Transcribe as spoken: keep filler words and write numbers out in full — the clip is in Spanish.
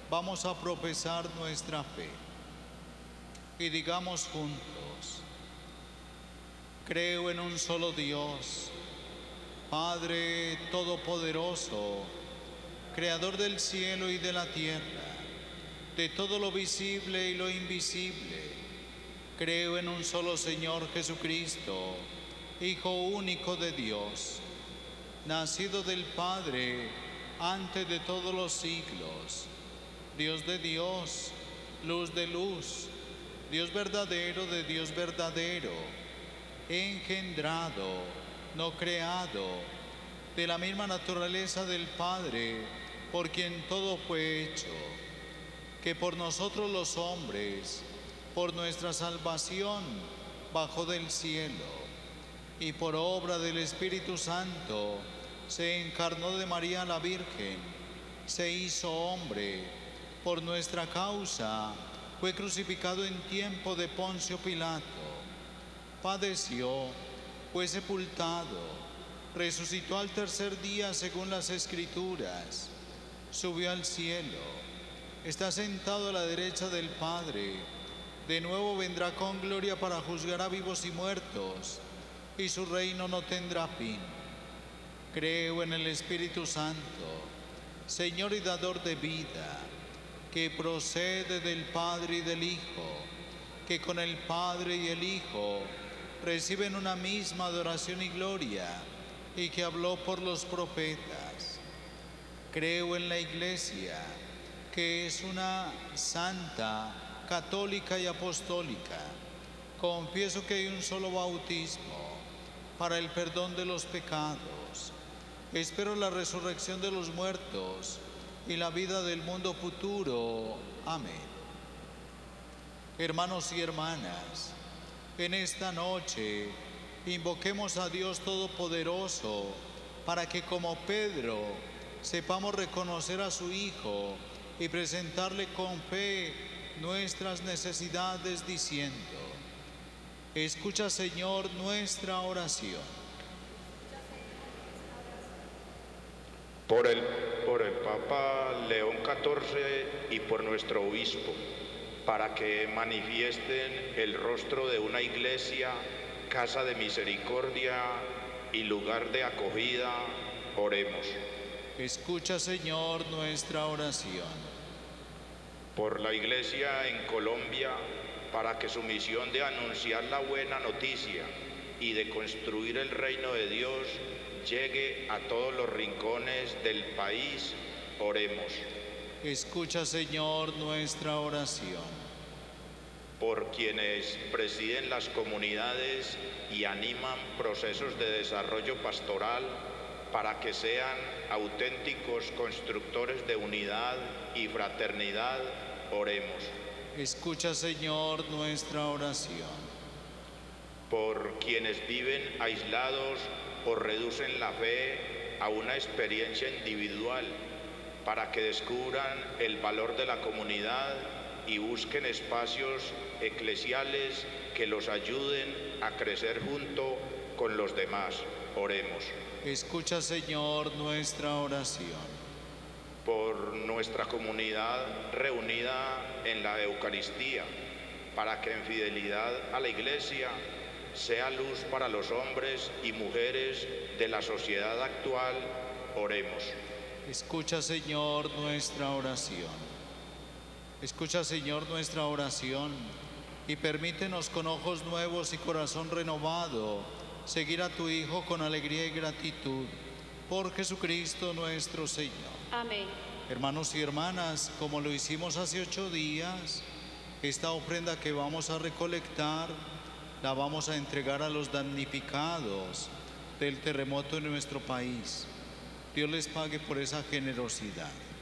Vamos a profesar nuestra fe y digamos juntos: creo en un solo Dios, Padre Todopoderoso, Creador del cielo y de la tierra, de todo lo visible y lo invisible. Creo en un solo Señor Jesucristo, Hijo único de Dios, nacido del Padre antes de todos los siglos, Dios de Dios, luz de luz, Dios verdadero de Dios verdadero, engendrado, no creado, de la misma naturaleza del Padre, por quien todo fue hecho, que por nosotros los hombres, por nuestra salvación, bajó del cielo, y por obra del Espíritu Santo, se encarnó de María la Virgen, se hizo hombre, por nuestra causa, fue crucificado en tiempo de Poncio Pilato, padeció, fue sepultado, resucitó al tercer día según las Escrituras, subió al cielo, está sentado a la derecha del Padre, de nuevo vendrá con gloria para juzgar a vivos y muertos, y su reino no tendrá fin. Creo en el Espíritu Santo, Señor y dador de vida, que procede del Padre y del Hijo, que con el Padre y el Hijo reciben una misma adoración y gloria, y que habló por los profetas. Creo en la Iglesia, que es una santa, católica y apostólica. Confieso que hay un solo bautismo para el perdón de los pecados. Espero la resurrección de los muertos y la vida del mundo futuro. Amén. Hermanos y hermanas, en esta noche invoquemos a Dios Todopoderoso para que, como Pedro, sepamos reconocer a su Hijo y presentarle con fe nuestras necesidades diciendo: escucha, Señor, nuestra oración. Por el, por el Papa León catorce y por nuestro obispo, para que manifiesten el rostro de una iglesia, casa de misericordia y lugar de acogida, oremos. Escucha, Señor, nuestra oración. Por la iglesia en Colombia, para que su misión de anunciar la buena noticia y de construir el reino de Dios llegue a todos los rincones del país, oremos. Escucha, Señor, nuestra oración. Por quienes presiden las comunidades y animan procesos de desarrollo pastoral para que sean auténticos constructores de unidad y fraternidad, oremos. Escucha, Señor, nuestra oración. Por quienes viven aislados o reducen la fe a una experiencia individual, para que descubran el valor de la comunidad y busquen espacios eclesiales que los ayuden a crecer junto con los demás, oremos. Escucha, Señor, nuestra oración. Por nuestra comunidad reunida en la Eucaristía, para que en fidelidad a la Iglesia sea luz para los hombres y mujeres de la sociedad actual, oremos. Escucha, Señor, nuestra oración. Escucha, Señor, nuestra oración y permítenos con ojos nuevos y corazón renovado seguir a tu Hijo con alegría y gratitud. Por Jesucristo nuestro Señor. Amén. Hermanos y hermanas, como lo hicimos hace ocho días, esta ofrenda que vamos a recolectar la vamos a entregar a los damnificados del terremoto en nuestro país. Dios les pague por esa generosidad.